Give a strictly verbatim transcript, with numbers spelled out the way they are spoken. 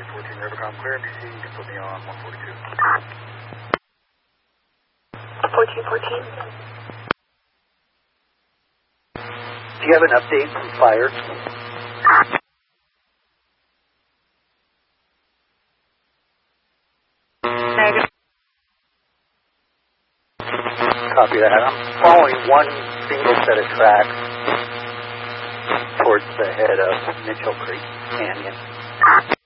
fourteen Rivercom, clear N B C, you can put me on one forty-two. fourteen fourteen. Do you have an update from fire? Negative. Copy that. I'm following one single set of tracks towards the head of Mitchell Creek Canyon.